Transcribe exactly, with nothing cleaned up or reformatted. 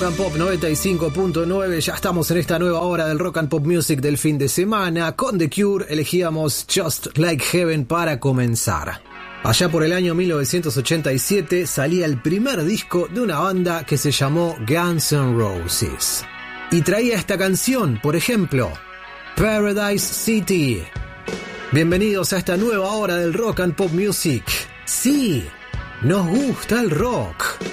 Rock and Pop noventa y cinco punto nueve. Ya estamos en esta nueva hora del Rock and Pop Music del fin de semana. Con The Cure elegíamos Just Like Heaven para comenzar. Allá por el año mil novecientos ochenta y siete salía el primer disco de una banda que se llamó Guns N' Roses. Y traía esta canción, por ejemplo, Paradise City. Bienvenidos a esta nueva hora del Rock and Pop Music. Sí, nos gusta el rock.